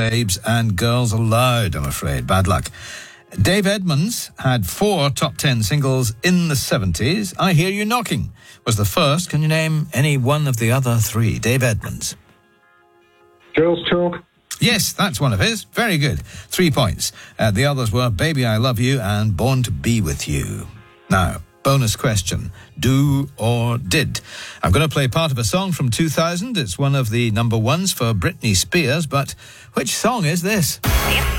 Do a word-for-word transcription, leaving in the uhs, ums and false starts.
Babes and Girls Aloud, I'm afraid. Bad luck. Dave Edmunds had four top ten singles in the seventies. I Hear You Knocking was the first. Can you name any one of the other three? Dave Edmunds. Girls Talk. Yes, that's one of his. Very good. Three points. Uh, the others were Baby I Love You and Born to Be With You. Now, bonus question. Do or did? I'm going to play part of a song from two thousand. It's one of the number ones for Britney Spears, but which song is this?